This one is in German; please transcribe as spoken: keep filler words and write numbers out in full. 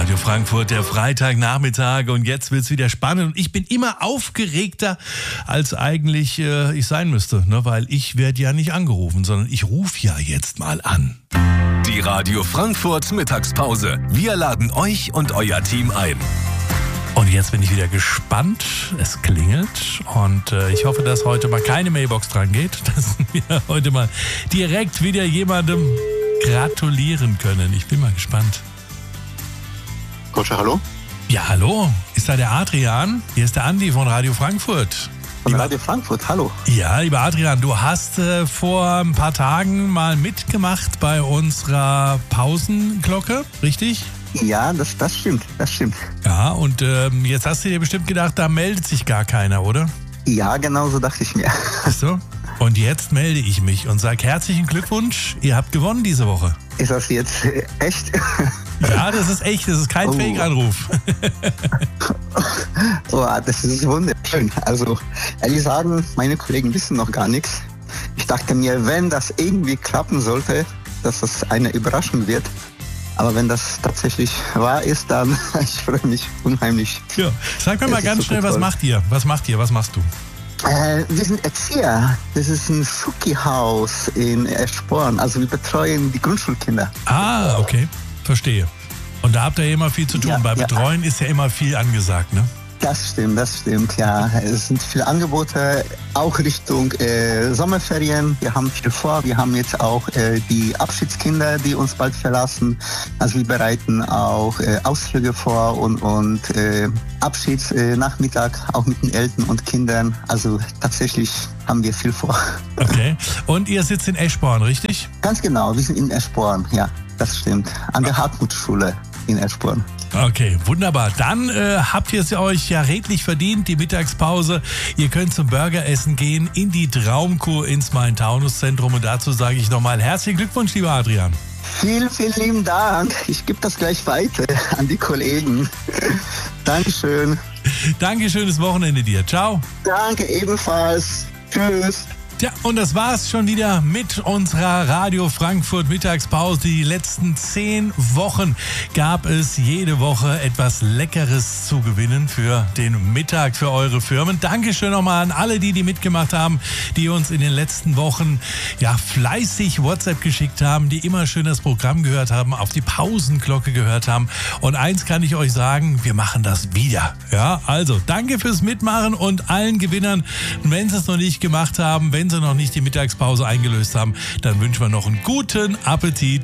Radio Frankfurt, der Freitagnachmittag, und jetzt wird's wieder spannend und ich bin immer aufgeregter, als eigentlich äh, ich sein müsste, ne? Weil ich werde ja nicht angerufen, sondern ich rufe ja jetzt mal an. Die Radio Frankfurt Mittagspause. Wir laden euch und euer Team ein. Und jetzt bin ich wieder gespannt. Es klingelt und äh, ich hoffe, dass heute mal keine Mailbox dran geht, dass wir heute mal direkt wieder jemandem gratulieren können. Ich bin mal gespannt. Kotscher, hallo? Ja, hallo. Ist da der Adrian? Hier ist der Andi von Radio Frankfurt. Von lieber, Radio Frankfurt, hallo. Ja, lieber Adrian, du hast äh, vor ein paar Tagen mal mitgemacht bei unserer Pausenglocke, richtig? Ja, das, das stimmt, das stimmt. Ja, und ähm, jetzt hast du dir bestimmt gedacht, da meldet sich gar keiner, oder? Ja, genau so dachte ich mir. Siehst du? Und jetzt melde ich mich und sage herzlichen Glückwunsch, ihr habt gewonnen diese Woche. Ist das jetzt äh, echt? Ja, das ist echt, das ist kein oh. Fake-Anruf. Oh, das ist wunderschön. Also, ehrlich sagen, meine Kollegen wissen noch gar nichts. Ich dachte mir, wenn das irgendwie klappen sollte, dass das eine Überraschung wird. Aber wenn das tatsächlich wahr ist, dann ich freue mich unheimlich. Ja, sag mir mal ganz schnell, was macht ihr? Was macht ihr? Was machst du? Äh, wir sind Erzieher. Das ist ein Schuki-Haus in Eschborn. Also wir betreuen die Grundschulkinder. Ah, okay. Verstehe. Und da habt ihr immer viel zu tun. Ja, Bei ja. Betreuen ist ja immer viel angesagt, ne? Das stimmt, das stimmt, ja. Es sind viele Angebote, auch Richtung äh, Sommerferien. Wir haben viel vor. Wir haben jetzt auch äh, die Abschiedskinder, die uns bald verlassen. Also wir bereiten auch äh, Ausflüge vor und, und äh, Abschiedsnachmittag äh, auch mit den Eltern und Kindern. Also tatsächlich haben wir viel vor. Okay. Und ihr sitzt in Eschborn, richtig? Ganz genau, wir sind in Eschborn, ja, das stimmt. An der Hartmut-Schule in Eschborn. Okay, wunderbar. Dann äh, habt ihr es euch ja redlich verdient, die Mittagspause. Ihr könnt zum Burgeressen gehen, in die Traumkur ins Main-Taunus-Zentrum. Und dazu sage ich nochmal herzlichen Glückwunsch, lieber Adrian. Vielen, vielen lieben Dank. Ich gebe das gleich weiter an die Kollegen. Dankeschön. Danke, schönes Wochenende dir. Ciao. Danke ebenfalls. Tschüss. Tja, und das war's schon wieder mit unserer Radio Frankfurt Mittagspause. Die letzten zehn Wochen gab es jede Woche etwas Leckeres zu gewinnen für den Mittag, für eure Firmen. Dankeschön nochmal an alle, die die mitgemacht haben, die uns in den letzten Wochen ja fleißig WhatsApp geschickt haben, die immer schön das Programm gehört haben, auf die Pausenglocke gehört haben. Und eins kann ich euch sagen, wir machen das wieder. Ja, also danke fürs Mitmachen und allen Gewinnern, wenn sie es noch nicht gemacht haben, wenn Wenn Sie noch nicht die Mittagspause eingelöst haben, dann wünschen wir noch einen guten Appetit.